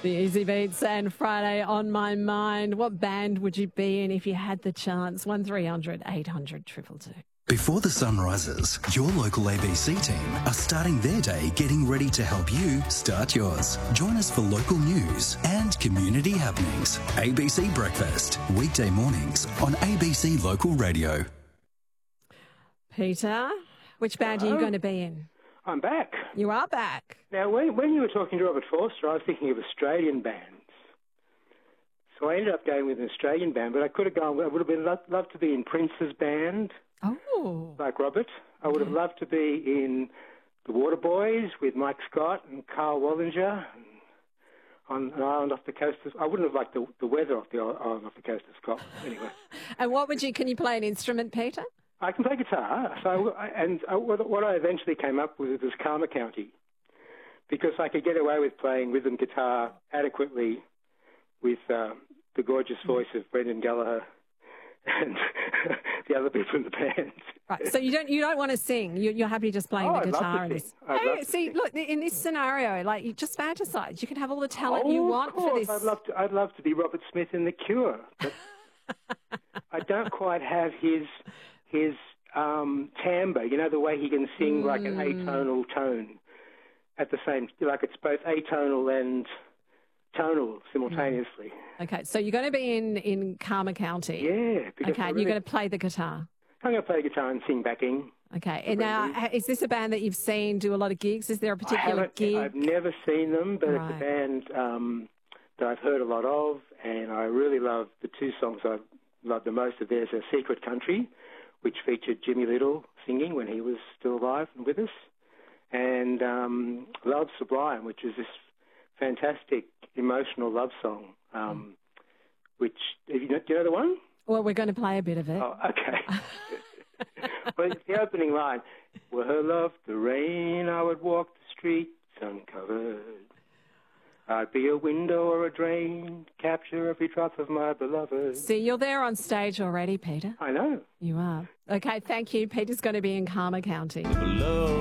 The Easy Beats and Friday on My Mind. What band would you be in if you had the chance? 1300 800 222. Before the sun rises, your local ABC team are starting their day getting ready to help you start yours. Join us for local news and community happenings. ABC Breakfast, weekday mornings on ABC Local Radio. Peter, which band are you going to be in? I'm back. You are back. Now, when you were talking to Robert Forster, I was thinking of Australian bands. So I ended up going with an Australian band, but I could have gone, I would have been loved to be in Prince's band, like Robert. I would have loved to be in the Waterboys with Mike Scott and Carl Wallinger on an island off the coast of... I wouldn't have liked the weather off the island off the coast of Scotland, anyway. And can you play an instrument, Peter? I can play guitar, what I eventually came up with was Karma County, because I could get away with playing rhythm guitar adequately with the gorgeous voice of Brendan Gallagher and the other people in the band. Right, so you don't want to sing. You're happy just playing the guitar. Look, in this scenario, like, you just fantasize. You can have all the talent you want for this. I'd love to be Robert Smith in The Cure, but I don't quite have his timbre, the way he can sing like an atonal tone at the same, like it's both atonal and tonal simultaneously. Okay, so you're going to be in Karma County. Yeah. Okay, and you're going to play the guitar. I'm going to play the guitar and sing backing. Okay, and now, is this a band that you've seen do a lot of gigs? Is there a particular gig? I've never seen them, but it's a band that I've heard a lot of, and I really love the two songs I love the most of theirs are Secret Country, which featured Jimmy Little singing when he was still alive and with us, and Love Sublime, which is this fantastic emotional love song, which, do you know the one? Well, we're going to play a bit of it. Oh, okay. Well, it's the opening line. Were her love the rain, I would walk the streets uncovered. I'd be a window or a drain, capture every drop of my beloved. See, you're there on stage already, Peter. I know. You are. Okay, thank you. Peter's going to be in Karma County.